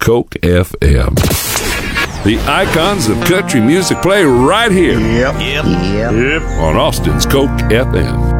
Coke FM. The icons of country music play right here. Yep. On Austin's Coke FM.